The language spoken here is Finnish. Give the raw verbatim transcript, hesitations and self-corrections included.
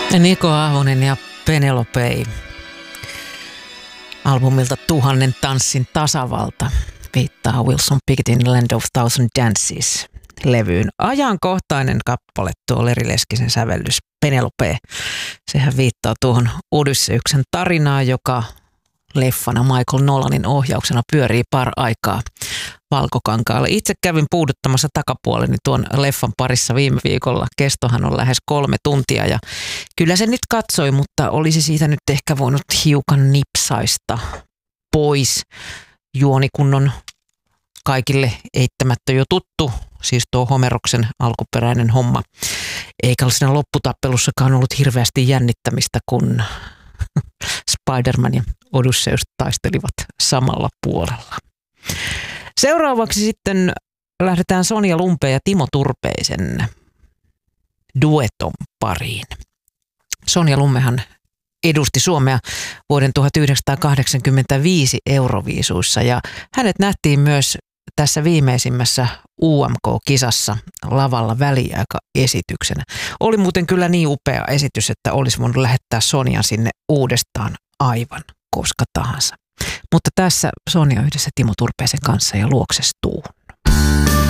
Niko Ahonen ja Penelope albumilta Tuhannen tanssin tasavalta viittaa Wilson Picketin Land of Thousand Dances -levyyn. Ajankohtainen kappale tuo Leri Leskisen sävellys Penelope. Sehän viittaa tuohon Odysseuksen tarinaan, joka leffana Michael Nolanin ohjauksena pyörii par aikaa Valkokankaalla. Itse kävin puuduttamassa takapuoleni tuon leffan parissa viime viikolla. Kestohan on lähes kolme tuntia ja kyllä se nyt katsoi, mutta olisi siitä nyt ehkä voinut hiukan nipsaista pois. Juoni kun on kaikille eittämättä jo tuttu, siis tuo Homeroksen alkuperäinen homma. Eikä ole siinä lopputappelussakaan ollut hirveästi jännittämistä, kun Spider-Man ja Odysseus taistelivat samalla puolella. Seuraavaksi sitten lähdetään Sonja Lumpeen ja Timo Turpeisen dueton pariin. Sonja Lummehan edusti Suomea vuoden tuhatyhdeksänsataakahdeksankymmentäviisi Euroviisuissa ja hänet nähtiin myös tässä viimeisimmässä U M K-kisassa lavalla väliaikaesityksenä. Oli muuten kyllä niin upea esitys, että olisi voinut lähettää Sonjan sinne uudestaan aivan koska tahansa. Mutta tässä Sonja yhdessä Timo Turpeisen kanssa ja Luoksestuu.